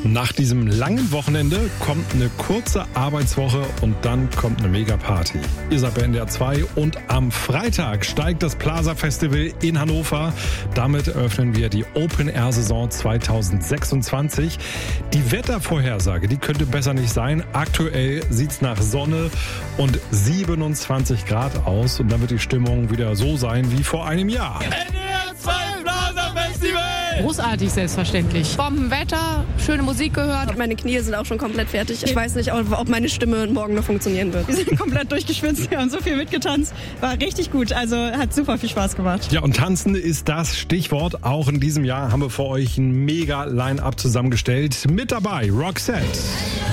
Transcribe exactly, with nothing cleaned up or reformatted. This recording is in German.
Nach diesem langen Wochenende kommt eine kurze Arbeitswoche und dann kommt eine Mega-Party. Ihr seid bei N D R zwei und am Freitag steigt das Plaza Festival in Hannover. Damit eröffnen wir die Open-Air-Saison zweitausendsechsundzwanzig. Die Wettervorhersage, die könnte besser nicht sein. Aktuell sieht's nach Sonne und siebenundzwanzig Grad aus und dann wird die Stimmung wieder so sein wie vor einem Jahr. N D R zwei Plaza Festival! Großartig, selbstverständlich. Bombenwetter, schöne Musik gehört. Meine Knie sind auch schon komplett fertig. Ich weiß nicht, ob meine Stimme morgen noch funktionieren wird. Wir sind komplett durchgeschwitzt, wir haben so viel mitgetanzt. War richtig gut, also hat super viel Spaß gemacht. Ja, und tanzen ist das Stichwort. Auch in diesem Jahr haben wir für euch ein mega Line-Up zusammengestellt. Mit dabei Roxette.